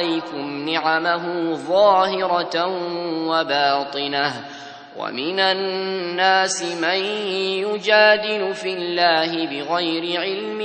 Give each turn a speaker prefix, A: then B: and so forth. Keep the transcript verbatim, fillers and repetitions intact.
A: عليكم نعمه ظاهرة وباطنة ومن الناس من يجادل في الله بغير علم